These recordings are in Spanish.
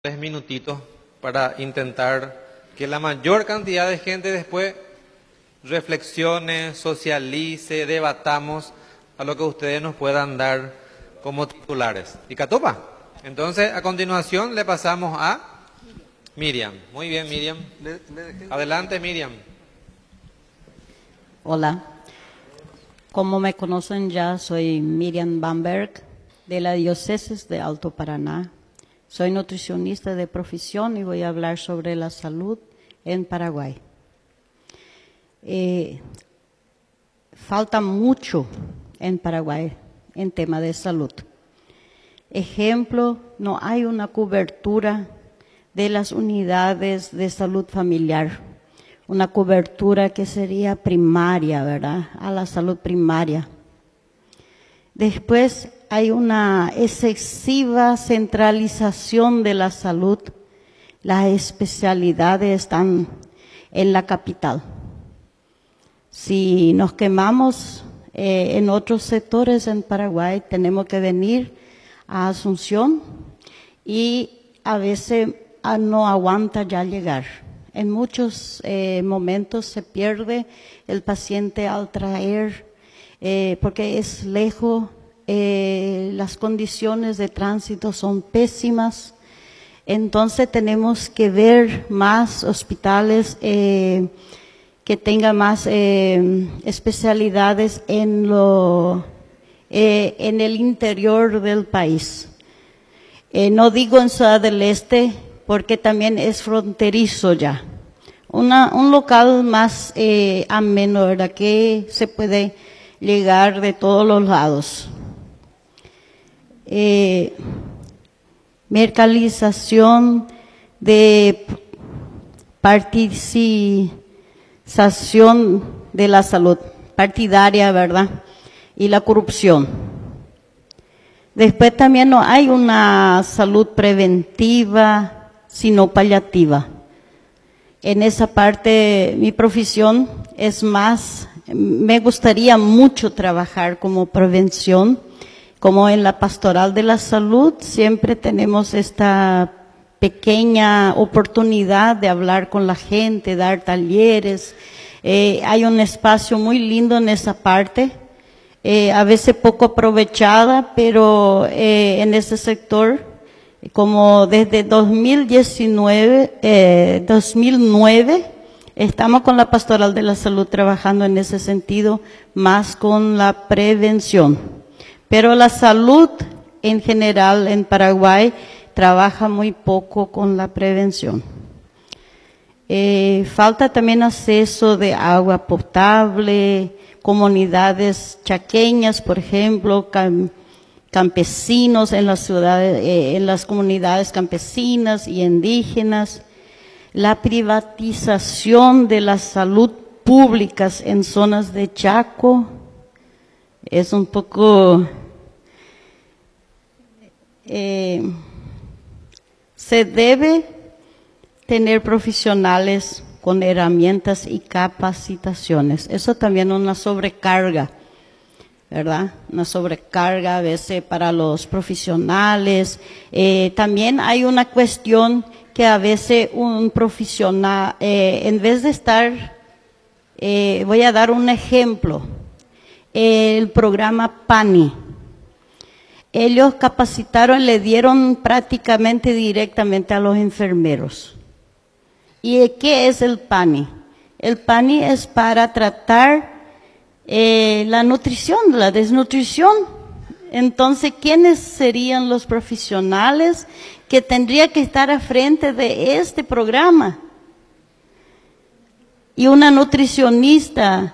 3 minutitos para intentar que la mayor cantidad de gente después reflexione, socialice, debatamos a lo que ustedes nos puedan dar como titulares. ¿Y Catupa? Entonces, a continuación le pasamos a Miriam. Muy bien, Miriam. Adelante, Miriam. Hola. Como me conocen ya, soy Miriam Bamberg, de la Diócesis de Alto Paraná. Soy nutricionista de profesión y voy a hablar sobre la salud en Paraguay. Falta mucho en Paraguay en tema de salud. Ejemplo, no hay una cobertura de las unidades de salud familiar, una cobertura que sería primaria, ¿verdad? A la salud primaria. Después hay una excesiva centralización de la salud. Las especialidades están en la capital. Si nos quemamos en otros sectores en Paraguay, tenemos que venir a Asunción y a veces no aguanta ya llegar. En muchos momentos se pierde el paciente al traer, porque es lejos, las condiciones de tránsito son pésimas. Entonces tenemos que ver más hospitales que tengan más especialidades en el interior del país. No digo en Ciudad del Este, porque también es fronterizo ya. Un local más ameno, ¿verdad? Que se puede llegar de todos los lados. Mercantilización de participación de la salud partidaria, ¿verdad? Y la corrupción. Después también no hay una salud preventiva, sino paliativa. En esa parte, mi profesión es más, me gustaría mucho trabajar como prevención, como en la pastoral de la salud, siempre tenemos esta pequeña oportunidad de hablar con la gente, dar talleres. Hay un espacio muy lindo en esa parte, a veces poco aprovechada, pero en ese sector, como desde 2009, estamos con la pastoral de la salud trabajando en ese sentido, más con la prevención. Pero la salud en general en Paraguay trabaja muy poco con la prevención. Falta también acceso de agua potable, comunidades chaqueñas, por ejemplo, campesinos en las ciudades, en las comunidades campesinas y indígenas. La privatización de la salud pública en zonas de Chaco es un poco... se debe tener profesionales con herramientas y capacitaciones. Eso también es una sobrecarga, ¿verdad? Una sobrecarga a veces para los profesionales. También hay una cuestión que a veces un profesional, en vez de estar, voy a dar un ejemplo, el programa PANI. Ellos capacitaron, le dieron prácticamente directamente a los enfermeros. ¿Y qué es el PANI? El PANI es para tratar la nutrición, la desnutrición. Entonces, ¿quiénes serían los profesionales que tendrían que estar a frente de este programa? Y una nutricionista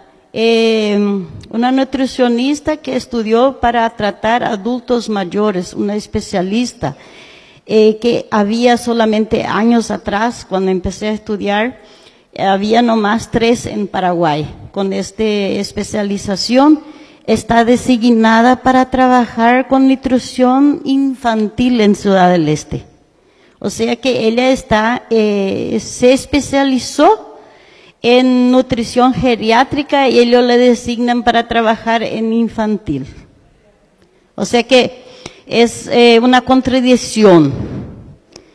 que estudió para tratar adultos mayores, una especialista, que había solamente años atrás, cuando empecé a estudiar, había nomás 3 en Paraguay. Con esta especialización está designada para trabajar con nutrición infantil en Ciudad del Este. O sea que ella se especializó en nutrición geriátrica y ellos le designan para trabajar en infantil. O sea que es una contradicción.